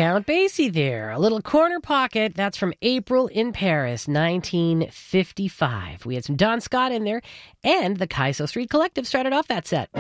Count Basie there. A little corner pocket. That's from April in Paris, 1955. We had some Don Scott in there, and the Kaiso Street Collective started off that set.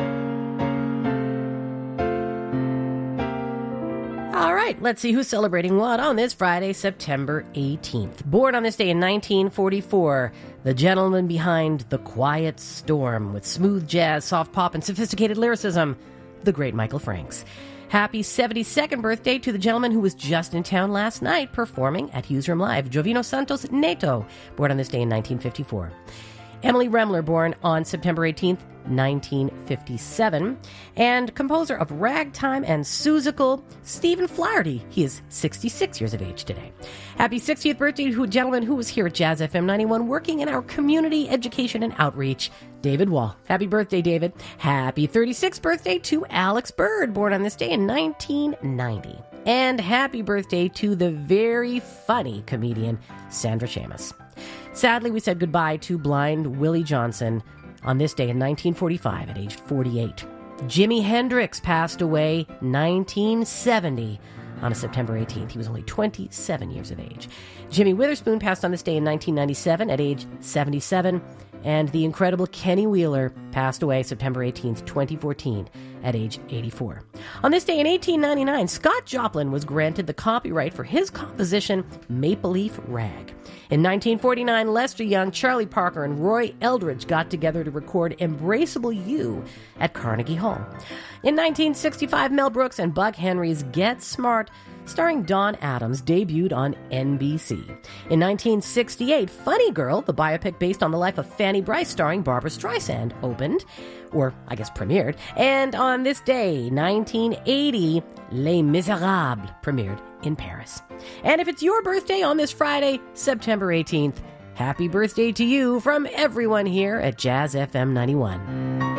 All right, let's see who's celebrating what on this Friday, September 18th. Born on this day in 1944, the gentleman behind The Quiet Storm with smooth jazz, soft pop, and sophisticated lyricism, the great Michael Franks. Happy 72nd birthday to the gentleman who was just in town last night performing at Hughes Room Live, Jovino Santos Neto, born on this day in 1954. Emily Remler, born on September 18th, 1957. And composer of Ragtime and Seussical, Stephen Flaherty. He is 66 years of age today. Happy 60th birthday to a gentleman who was here at Jazz FM 91 working in our community education and outreach, David Wall. Happy birthday, David. Happy 36th birthday to Alex Bird, born on this day in 1990. And happy birthday to the very funny comedian, Sandra Shamus. Sadly, we said goodbye to blind Willie Johnson on this day in 1945 at age 48. Jimi Hendrix passed away 1970 on September 18th. He was only 27 years of age. Jimmy Witherspoon passed on this day in 1997 at age 77. And the incredible Kenny Wheeler passed away September 18th, 2014, at age 84. On this day in 1899, Scott Joplin was granted the copyright for his composition, Maple Leaf Rag. In 1949, Lester Young, Charlie Parker, and Roy Eldridge got together to record Embraceable You at Carnegie Hall. In 1965, Mel Brooks and Buck Henry's Get Smart, starring Don Adams, debuted on NBC. In 1968, Funny Girl, the biopic based on the life of Fanny Brice starring Barbra Streisand, opened, or I guess premiered. And on this day, 1980, Les Miserables premiered in Paris. And if it's your birthday on this Friday, September 18th, happy birthday to you from everyone here at Jazz FM 91.